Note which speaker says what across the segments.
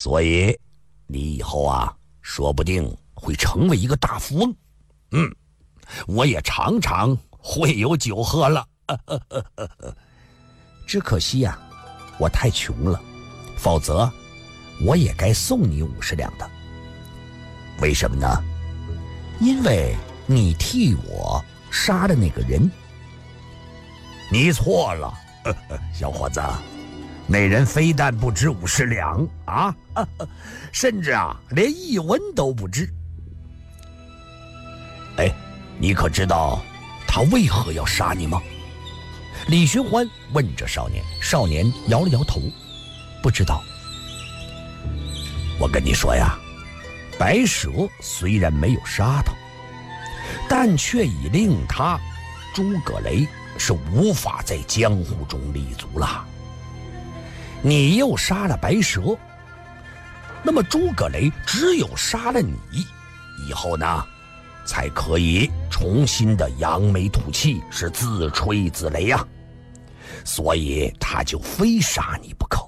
Speaker 1: 所以你以后啊，说不定会成为一个大富翁。我也常常会有酒喝了。只可惜呀，我太穷了，否则我也该送你50两的。为什么呢？因为你替我杀了那个人。你错了，小伙子，那人非但不值50两啊，甚至连1文都不值。哎，你可知道他为何要杀你吗？李寻欢问着少年，少年摇了摇头，不知道。我跟你说呀，白蛇虽然没有杀他，但却已令他诸葛雷是无法在江湖中立足了。你又杀了白蛇，那么诸葛雷只有杀了你，以后呢，才可以重新的扬眉吐气，是自吹自擂呀。所以他就非杀你不可。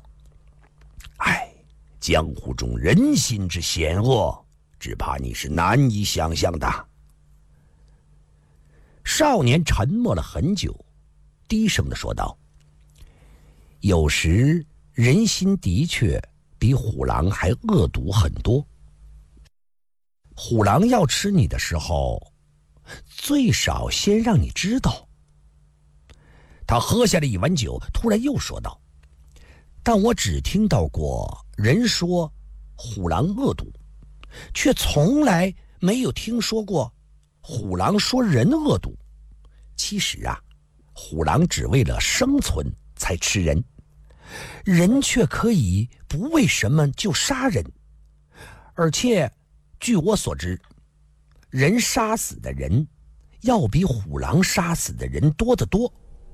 Speaker 1: 江湖中人心之险恶，只怕你是难以想象的。少年沉默了很久，低声地说道：有时人心的确比虎狼还恶毒很多。虎狼要吃你的时候，最少先让你知道。他喝下了一碗酒，突然又说道：但我只听到过人说虎狼恶毒，却从来没有听说过虎狼说人恶毒。其实虎狼只为了生存才吃人，人却可以不为什么就杀人。而且据我所知，人杀死的人要比虎狼杀死的人多得多。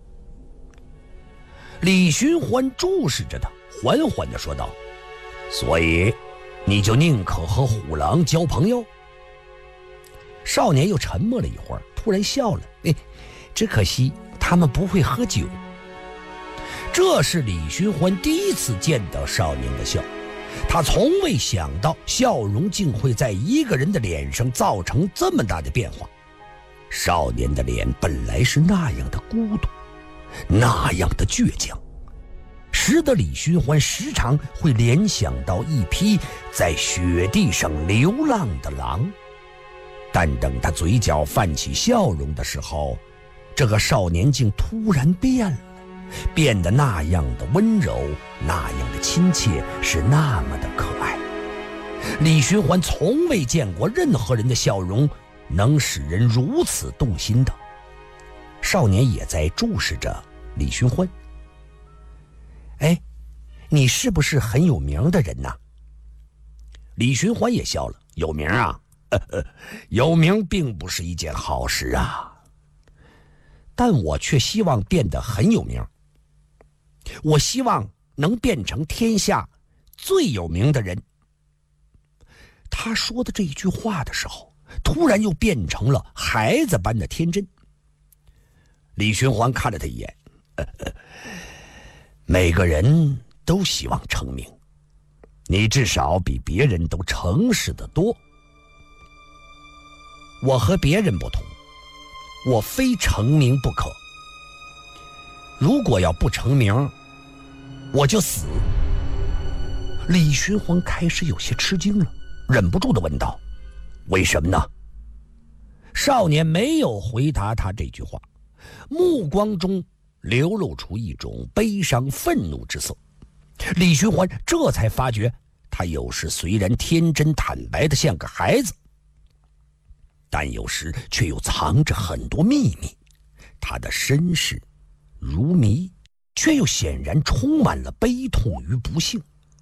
Speaker 1: 李寻欢注视着他，缓缓地说道：所以你就宁可和虎狼交朋友？少年又沉默了一会儿，突然笑了：只可惜他们不会喝酒。这是李寻欢第一次见到少年的笑，他从未想到笑容竟会在一个人的脸上造成这么大的变化。少年的脸本来是那样的孤独，那样的倔强，使得李寻欢时常会联想到一匹在雪地上流浪的狼。但等他嘴角泛起笑容的时候，这个少年竟突然变了，变得那样的温柔，那样的亲切，是那么的可爱。李寻欢从未见过任何人的笑容能使人如此动心的。少年也在注视着李寻欢。你是不是很有名的人呐？李寻欢也笑了。有名啊？有名并不是一件好事啊，但我却希望变得很有名。我希望能变成天下最有名的人。他说的这一句话的时候，突然又变成了孩子般的天真。李寻欢看了他一眼，每个人都希望成名，你至少比别人都诚实得多。我和别人不同，我非成名不可。如果要不成名，我就死。李寻欢开始有些吃惊了，忍不住地问道：为什么呢？少年没有回答他这句话，目光中流露出一种悲伤愤怒之色。李寻欢这才发觉，他有时虽然天真坦白的像个孩子，但有时却又藏着很多秘密。他的身世如谜，却又显然充满了悲痛与不幸。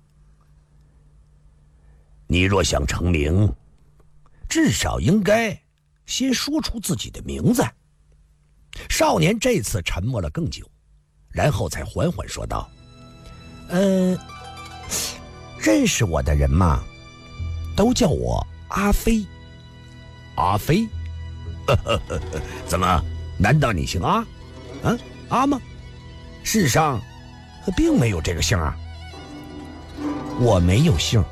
Speaker 1: 你若想成名，至少应该先说出自己的名字。少年这次沉默了更久，然后才缓缓说道：认识我的人嘛，都叫我阿飞。阿飞？怎么？难道你姓阿？阿吗？世上并没有这个姓啊。我没有姓。